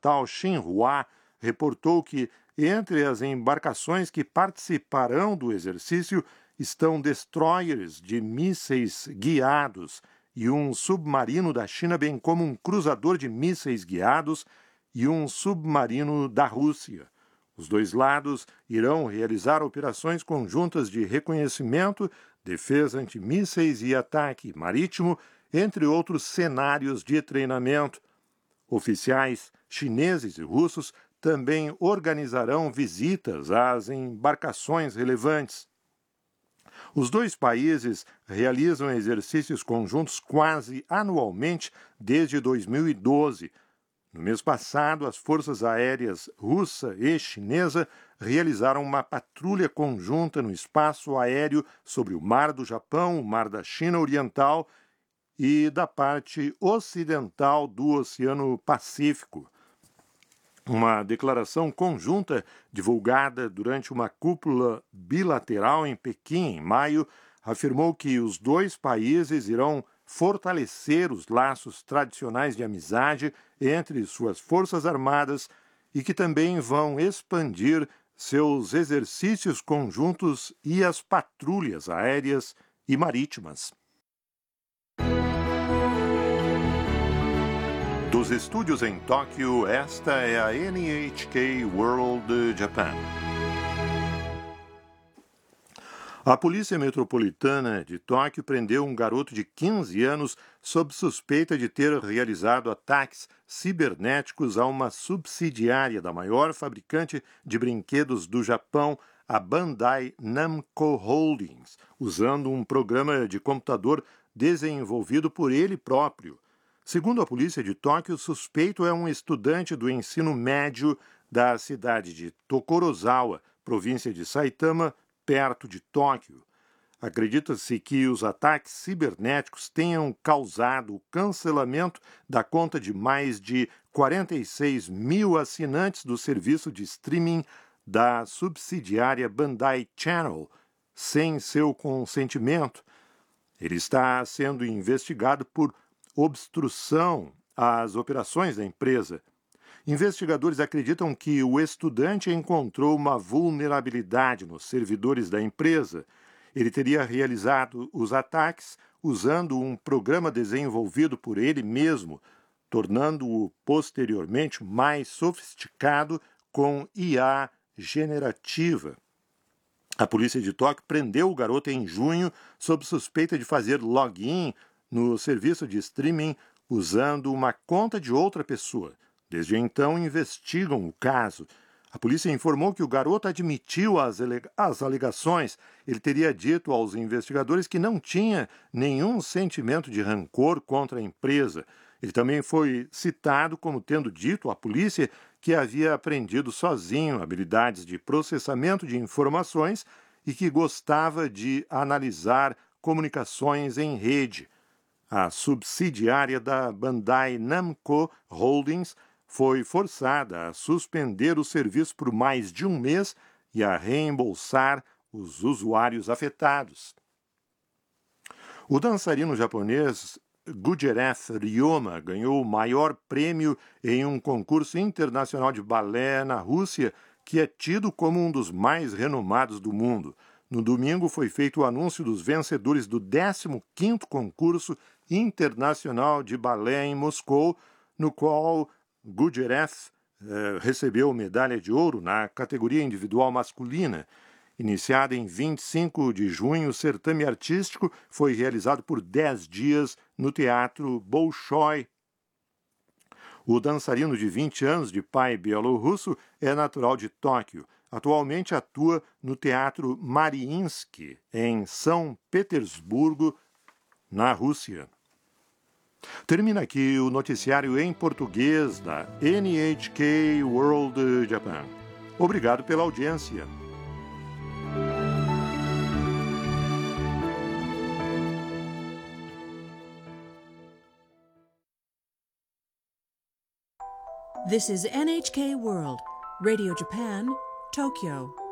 portal Xinhua reportou que entre as embarcações que participarão do exercício estão destroyers de mísseis guiados e um submarino da China, bem como um cruzador de mísseis guiados e um submarino da Rússia. Os dois lados irão realizar operações conjuntas de reconhecimento, defesa antimísseis e ataque marítimo, entre outros cenários de treinamento. Oficiais chineses e russos também organizarão visitas às embarcações relevantes. Os dois países realizam exercícios conjuntos quase anualmente desde 2012. No mês passado, as forças aéreas russa e chinesa realizaram uma patrulha conjunta no espaço aéreo sobre o Mar do Japão, o Mar da China Oriental e da parte ocidental do Oceano Pacífico. Uma declaração conjunta divulgada durante uma cúpula bilateral em Pequim, em maio, afirmou que os dois países irão fortalecer os laços tradicionais de amizade entre suas forças armadas e que também vão expandir seus exercícios conjuntos e as patrulhas aéreas e marítimas. Dos estúdios em Tóquio, esta é a NHK World Japan. A Polícia Metropolitana de Tóquio prendeu um garoto de 15 anos sob suspeita de ter realizado ataques cibernéticos a uma subsidiária da maior fabricante de brinquedos do Japão, a Bandai Namco Holdings, usando um programa de computador desenvolvido por ele próprio. Segundo a polícia de Tóquio, o suspeito é um estudante do ensino médio da cidade de Tokorozawa, província de Saitama, perto de Tóquio. Acredita-se que os ataques cibernéticos tenham causado o cancelamento da conta de mais de 46 mil assinantes do serviço de streaming da subsidiária Bandai Channel, sem seu consentimento. Ele está sendo investigado por obstrução às operações da empresa. Investigadores acreditam que o estudante encontrou uma vulnerabilidade nos servidores da empresa. Ele teria realizado os ataques usando um programa desenvolvido por ele mesmo, tornando-o posteriormente mais sofisticado com IA generativa. A polícia de Tóquio prendeu o garoto em junho sob suspeita de fazer login no serviço de streaming usando uma conta de outra pessoa. Desde então, investigam o caso. A polícia informou que o garoto admitiu as alegações. Ele teria dito aos investigadores que não tinha nenhum sentimento de rancor contra a empresa. Ele também foi citado como tendo dito à polícia que havia aprendido sozinho habilidades de processamento de informações e que gostava de analisar comunicações em rede. A subsidiária da Bandai Namco Holdings foi forçada a suspender o serviço por mais de um mês e a reembolsar os usuários afetados. O dançarino japonês Gujereth Ryoma ganhou o maior prêmio em um concurso internacional de balé na Rússia, que é tido como um dos mais renomados do mundo. No domingo foi feito o anúncio dos vencedores do 15º concurso internacional de balé em Moscou, no qual Gujereth recebeu medalha de ouro na categoria individual masculina. Iniciado em 25 de junho, o certame artístico foi realizado por 10 dias no Teatro Bolshoi. O dançarino de 20 anos, de pai bielorrusso, é natural de Tóquio. Atualmente atua no Teatro Mariinsky, em São Petersburgo, na Rússia. Termina aqui o noticiário em português da NHK World Japan. Obrigado pela audiência. This is NHK World, Radio Japan, Tokyo.